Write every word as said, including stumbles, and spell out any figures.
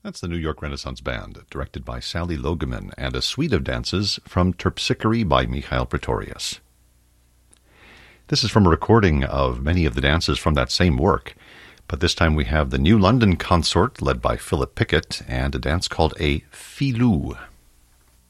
That's the New York Renaissance Band, directed by Sally Logeman, and a suite of dances from Terpsichore by Mikhail Pretorius. This is from a recording of many of the dances from that same work, but this time we have the New London Consort, led by Philip Pickett, and a dance called a filou.